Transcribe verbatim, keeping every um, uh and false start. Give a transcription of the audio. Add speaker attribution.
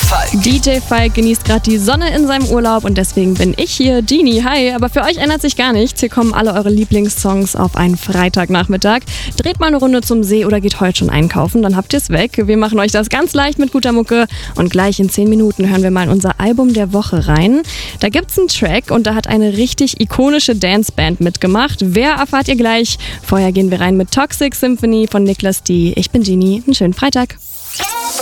Speaker 1: Falk.
Speaker 2: D J Falk genießt gerade die Sonne in seinem Urlaub und deswegen bin ich hier, Genie. Hi, aber für euch ändert sich gar nichts. Hier kommen alle eure Lieblingssongs auf einen Freitagnachmittag. Dreht mal eine Runde zum See oder geht heute schon einkaufen, dann habt ihr es weg. Wir machen euch das ganz leicht mit guter Mucke und gleich in zehn Minuten hören wir mal in unser Album der Woche rein. Da gibt's einen Track und da hat eine richtig ikonische Danceband mitgemacht. Wer erfahrt ihr gleich? Vorher gehen wir rein mit Toxic Symphony von Niklas D. Ich bin Genie. Einen schönen Freitag.